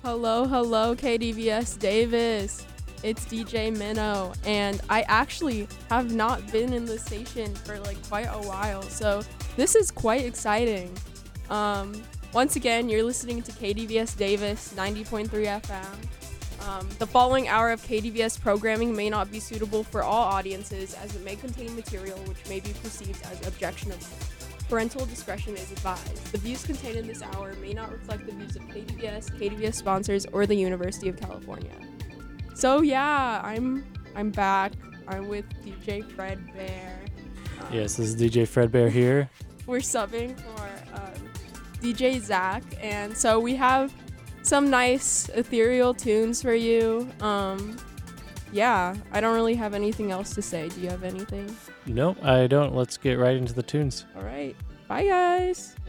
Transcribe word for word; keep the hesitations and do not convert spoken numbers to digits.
Hello, hello, K D V S Davis. It's D J Minnow, and I actually have not been in the station for like quite a while, so this is quite exciting. Um, once again, you're listening to K D V S Davis ninety point three F M. Um, the following hour of K D V S programming may not be suitable for all audiences, as it may contain material which may be perceived as objectionable. Parental discretion is advised. The views contained in this hour may not reflect the views of K D V S, K D V S sponsors, or the University of California. So yeah, I'm I'm back. I'm with D J Fred Bear. Um, Yes, this is D J Fred Bear here. We're subbing for um, D J Zach, and so we have some nice ethereal tunes for you. Um, yeah, I don't really have anything else to say. Do you have anything? Nope, I don't. Let's get right into the tunes. All right. Bye, guys.